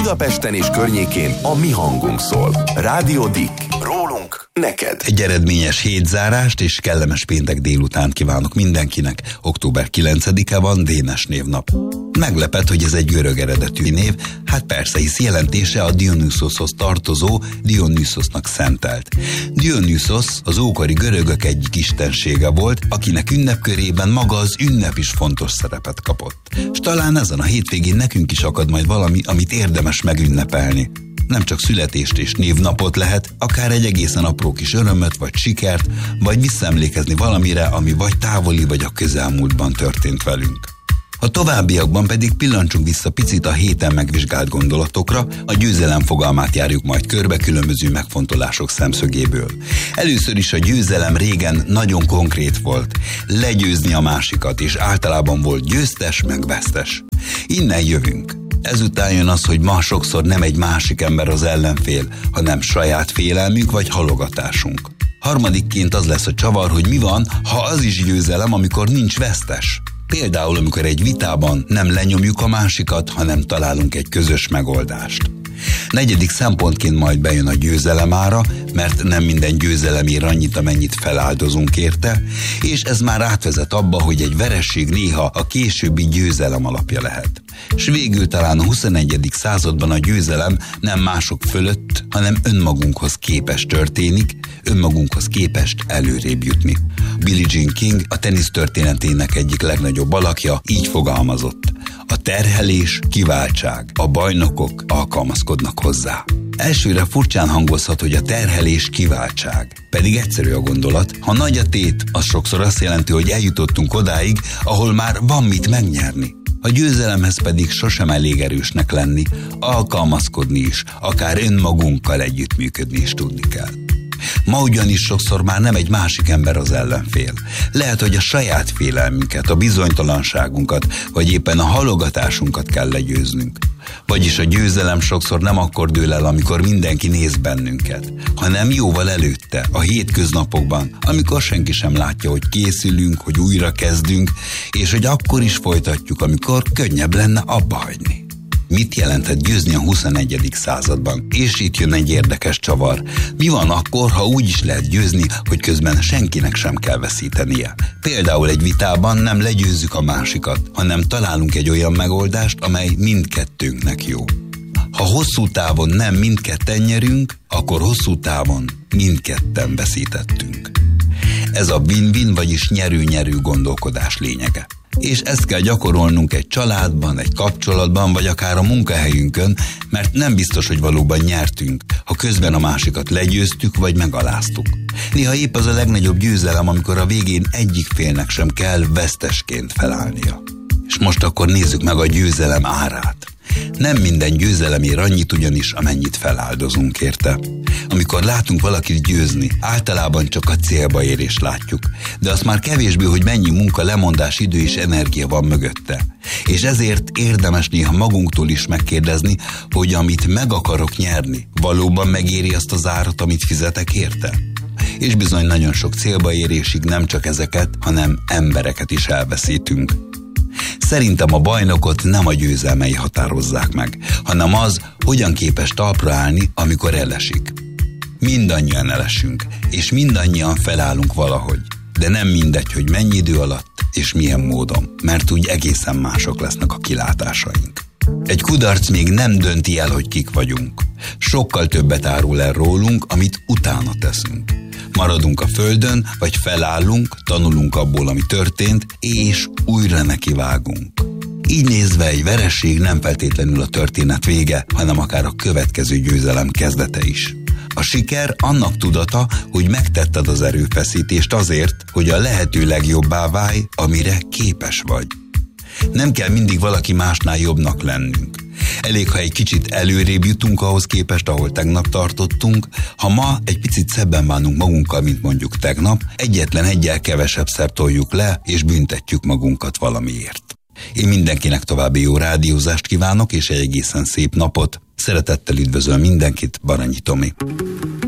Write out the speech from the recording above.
Budapesten és környékén a mi hangunk szól. Rádió Dick. Rólunk neked. Egy eredményes hétzárást és kellemes péntek délután kívánok mindenkinek. Október 9-e van, Dénes névnap. Meglepett, hogy ez egy görög eredetű név, hát persze, hisz jelentése a Dionyszoshoz tartozó Dionyszosnak szentelt. Dionyszos az ókori görögök egyik istensége volt, akinek ünnepkörében maga az ünnep is fontos szerepet kapott. És talán ezen a hétvégén nekünk is akad majd valami, amit érdemes megünnepelni. Nem csak születést és névnapot lehet, akár egy egészen apró kis örömöt, vagy sikert, vagy visszaemlékezni valamire, ami vagy távoli, vagy a közelmúltban történt velünk. A továbbiakban pedig pillancsunk vissza picit a héten megvizsgált gondolatokra, a győzelem fogalmát járjuk majd körbe különböző megfontolások szemszögéből. Először is a győzelem régen nagyon konkrét volt. Legyőzni a másikat, és általában volt győztes meg vesztes. Innen jövünk. Ezután jön az, hogy ma sokszor nem egy másik ember az ellenfél, hanem saját félelmünk vagy halogatásunk. Harmadikként az lesz a csavar, hogy mi van, ha az is győzelem, amikor nincs vesztes. Például, amikor egy vitában nem lenyomjuk a másikat, hanem találunk egy közös megoldást. Negyedik szempontként majd bejön a győzelem ára, mert nem minden győzelem ér annyit, amennyit feláldozunk érte, és ez már átvezet abba, hogy egy vereség néha a későbbi győzelem alapja lehet. S végül talán a 21. században a győzelem nem mások fölött, hanem önmagunkhoz képest történik, önmagunkhoz képest előrébb jutni. Billie Jean King, a tenisz történetének egyik legnagyobb alakja, így fogalmazott: a terhelés kiváltság, a bajnokok alkalmazkodnak hozzá. Elsőre furcsán hangozhat, hogy a terhelés kiváltság. Pedig egyszerű a gondolat, ha nagy a tét, az sokszor azt jelenti, hogy eljutottunk odáig, ahol már van mit megnyerni. A győzelemhez pedig sosem elég erősnek lenni, alkalmazkodni is, akár önmagunkkal együttműködni is tudni kell. Ma ugyanis sokszor már nem egy másik ember az ellenfél. Lehet, hogy a saját félelmünket, a bizonytalanságunkat, vagy éppen a halogatásunkat kell legyőznünk. Vagyis a győzelem sokszor nem akkor dől el, amikor mindenki néz bennünket, hanem jóval előtte, a hétköznapokban, amikor senki sem látja, hogy készülünk, hogy újra kezdünk, és hogy akkor is folytatjuk, amikor könnyebb lenne abba hagyni. Mit jelentett győzni a 21. században? És itt jön egy érdekes csavar. Mi van akkor, ha úgy is lehet győzni, hogy közben senkinek sem kell veszítenie? Például egy vitában nem legyőzzük a másikat, hanem találunk egy olyan megoldást, amely mindkettőnknek jó. Ha hosszú távon nem mindketten nyerünk, akkor hosszú távon mindketten veszítettünk. Ez a win-win, vagyis nyerő-nyerő gondolkodás lényege. És ezt kell gyakorolnunk egy családban, egy kapcsolatban, vagy akár a munkahelyünkön, mert nem biztos, hogy valóban nyertünk, ha közben a másikat legyőztük, vagy megaláztuk. Néha épp az a legnagyobb győzelem, amikor a végén egyik félnek sem kell vesztesként felállnia. És most akkor nézzük meg a győzelem árát. Nem minden győzelem ér annyit ugyanis, amennyit feláldozunk érte. Amikor látunk valakit győzni, általában csak a célba érést látjuk, de az már kevésbé, hogy mennyi munka, lemondás, idő és energia van mögötte. És ezért érdemes néha magunktól is megkérdezni, hogy amit meg akarok nyerni, valóban megéri azt az árat, amit fizetek érte? És bizony nagyon sok célba érésig nem csak ezeket, hanem embereket is elveszítünk. Szerintem a bajnokot nem a győzelmei határozzák meg, hanem az, hogyan képes talpra állni, amikor elesik. Mindannyian elesünk, és mindannyian felállunk valahogy, de nem mindegy, hogy mennyi idő alatt és milyen módon, mert úgy egészen mások lesznek a kilátásaink. Egy kudarc még nem dönti el, hogy kik vagyunk. Sokkal többet árul el rólunk, amit utána teszünk. Maradunk a földön, vagy felállunk, tanulunk abból, ami történt, és újra nekivágunk. Így nézve egy vereség nem feltétlenül a történet vége, hanem akár a következő győzelem kezdete is. A siker annak tudata, hogy megtetted az erőfeszítést azért, hogy a lehető legjobbá válj, amire képes vagy. Nem kell mindig valaki másnál jobbnak lennünk. Elég, ha egy kicsit előrébb jutunk ahhoz képest, ahol tegnap tartottunk. Ha ma egy picit szebben bánunk magunkkal, mint mondjuk tegnap, egyetlen egyel kevesebbszer toljuk le, és büntetjük magunkat valamiért. Én mindenkinek további jó rádiózást kívánok, és egy egészen szép napot. Szeretettel üdvözöl mindenkit, Baranyi Tomi.